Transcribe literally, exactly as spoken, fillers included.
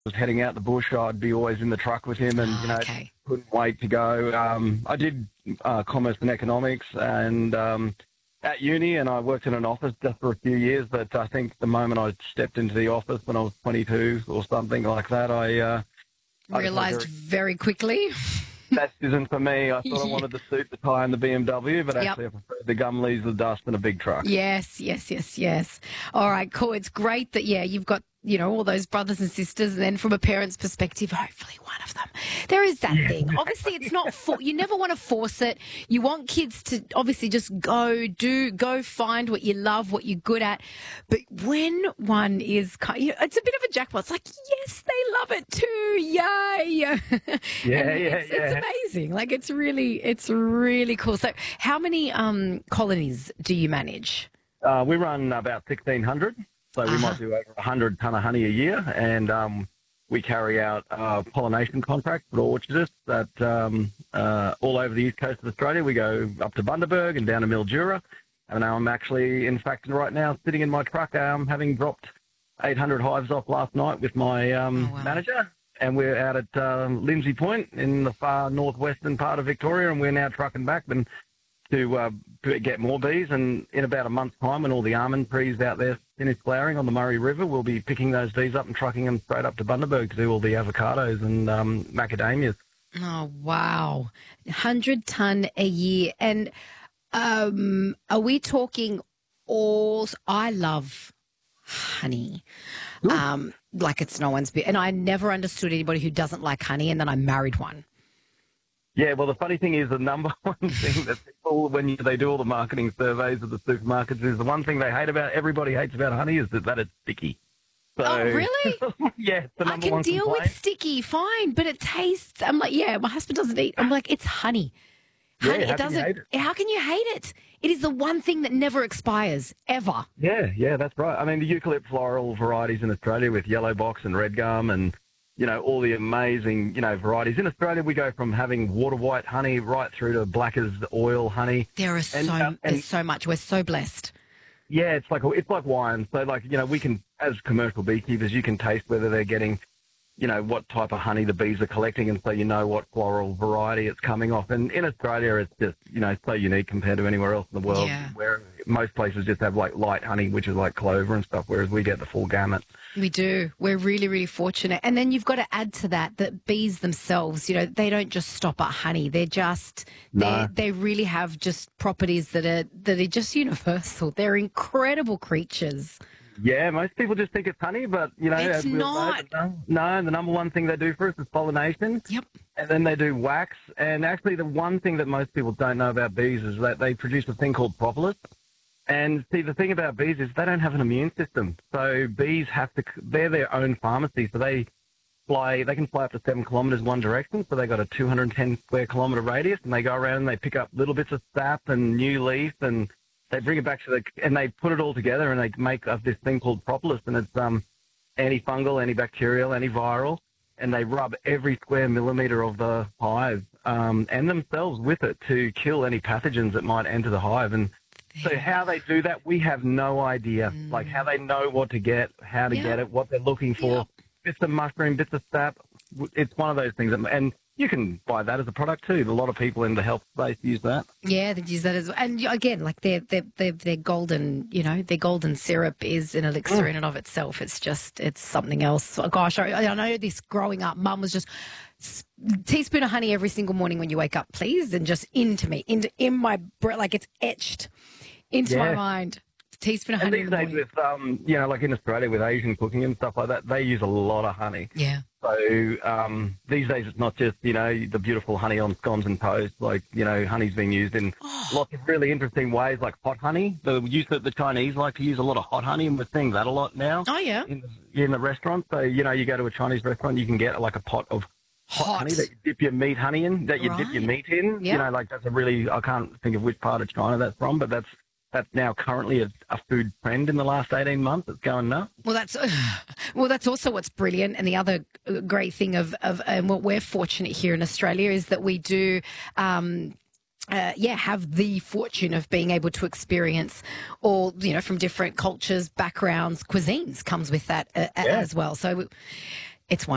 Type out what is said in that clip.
was heading out the bush, I'd be always in the truck with him, and Oh, you know, okay. couldn't wait to go. Um, I did uh, commerce and economics, and um, at uni, and I worked in an office just for a few years. But I think the moment I stepped into the office when I was twenty-two or something like that, I uh, I just had Realised very, very quickly. that isn't for me. I thought I Yeah. wanted the suit, the tie, and the B M W, but Yep. actually I preferred the Gumleys, the dust, and a big truck. Yes, yes, yes, yes. All right, cool. It's great that, yeah, you've got, you know, all those brothers and sisters, and then from a parent's perspective, hopefully one of them. There is that Yeah. thing. Obviously, it's not, for, you never want to force it. You want kids to obviously just go, do, go find what you love, what you're good at. But when one is, kind, you know, it's a bit of a jackpot. It's like, yes, they love it too. Yay. Yeah, And yeah, it's, yeah. it's amazing. Like, it's really, it's really cool. So how many um, colonies do you manage? Uh, we run about sixteen hundred, so we Uh-huh. might do over one hundred tonne of honey a year, and um, we carry out uh, pollination contracts for orchardists at um, uh, all over the east coast of Australia. We go up to Bundaberg and down to Mildura, and now I'm actually, in fact, right now sitting in my truck, um, having dropped eight hundred hives off last night with my um, Oh, wow. manager, and we're out at uh, Lindsay Point in the far northwestern part of Victoria, and we're now trucking back and to uh, to get more bees. And in about a month's time, when all the almond trees out there finish flowering on the Murray River, we'll be picking those bees up and trucking them straight up to Bundaberg to do all the avocados and um, macadamias. Oh, wow. one hundred tonne a year. And um, are we talking all... I love honey. Um, like it's no one's... bit. And I never understood anybody who doesn't like honey, and then I married one. Yeah, well, the funny thing is the number one thing that people, when you, they do all the marketing surveys of the supermarkets, is the one thing they hate about, everybody hates about honey is that, that it's sticky. So, Oh, really? yeah, it's the I number can one deal complaint. with sticky, fine, but it tastes... I'm like, yeah, my husband doesn't eat... I'm like, it's honey. Yeah, Honey, how it can you doesn't... hate it? How can you hate it? It is the one thing that never expires, ever. Yeah, yeah, that's right. I mean, the eucalypt floral varieties in Australia with yellow box and red gum and, you know, all the amazing, you know, varieties. In Australia, we go from having water white honey right through to black as oil honey. There are And, so uh, and- there's so much. We're so blessed. Yeah, it's like it's like wine. So, like, you know, we can, as commercial beekeepers, you can taste whether they're getting, you know, what type of honey the bees are collecting, and so you know what floral variety it's coming off. And in Australia, it's just, you know, so unique compared to anywhere else in the world, Yeah. where most places just have, like, light honey, which is like clover and stuff, whereas we get the full gamut. We do. We're really, really fortunate. And then you've got to add to that that bees themselves, you know, they don't just stop at honey. They're just, No. they they really have just properties that are that are just universal. They're incredible creatures. Yeah, most people just think it's honey, but, you know, It's as we all know, not. the- no, the number one thing they do for us is pollination. Yep. And then they do wax. And actually, the one thing that most people don't know about bees is that they produce a thing called propolis. And see, the thing about bees is they don't have an immune system. So bees have to, they're their own pharmacy. So they fly, they can fly up to seven kilometres one direction. So they got a two hundred ten square kilometre radius, and they go around and they pick up little bits of sap and new leaf, and they bring it back to the, and they put it all together and they make up this thing called propolis. And it's um, antifungal, antibacterial, antiviral. And they rub every square millimetre of the hive um, and themselves with it to kill any pathogens that might enter the hive. And so how they do that, we have no idea. Mm. Like how they know what to get, how to Yeah. get it, what they're looking for. Yeah. Bits of mushroom, bits of sap. It's one of those things. That, and you can buy that as a product too. A lot of people in the health space use that. Yeah, they use that as well. And again, like their their their their golden, you know, their golden syrup is an elixir in and of itself. It's just, it's something else. Oh, gosh, I, I know this growing up. Mum was just s- teaspoon of honey every single morning when you wake up, please, and just into me, into in my breath, like it's etched into my Yeah. mind. Teaspoon of And honey these in the days morning. with, um, you know, like in Australia with Asian cooking and stuff like that, they use a lot of honey. Yeah. So um, these days it's not just, you know, the beautiful honey on scones and toast. Like, you know, honey's being used in Oh. lots of really interesting ways, like hot honey. The use that the Chinese like to use a lot of hot honey, and we're seeing that a lot now Oh yeah. in the, in the restaurant. So, you know, you go to a Chinese restaurant, you can get like a pot of hot, Hot. honey that you dip your meat honey in, that you dip your Right. meat in. Yeah. You know, like that's a really, I can't think of which part of China that's from, but that's that's now currently a, a food trend in the last eighteen months. It's going nuts. Well, that's well, that's also what's brilliant, and the other great thing of of and what we're fortunate here in Australia is that we do. Um, uh, yeah, have the fortune of being able to experience all, you know, from different cultures, backgrounds, cuisines comes with that uh, Yeah. as well. So it's one.